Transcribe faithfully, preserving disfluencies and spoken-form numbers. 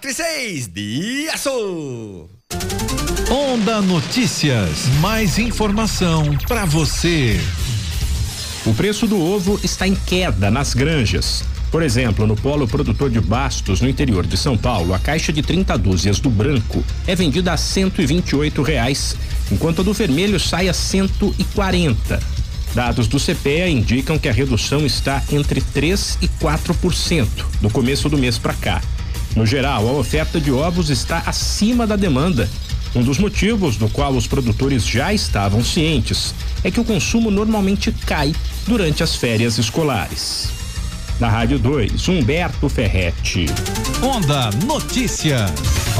quatro e seis, Diaço. Onda Notícias, mais informação para você. O preço do ovo está em queda nas granjas. Por exemplo, no polo produtor de Bastos, no interior de São Paulo, a caixa de trinta dúzias do branco é vendida a cento e vinte e oito reais, enquanto a do vermelho sai a cento e quarenta. Dados do C P E A indicam que a redução está entre três e quatro por cento do começo do mês para cá. No geral, a oferta de ovos está acima da demanda. Um dos motivos do qual os produtores já estavam cientes é que o consumo normalmente cai durante as férias escolares. Da Rádio dois, Humberto Ferretti. Onda Notícias.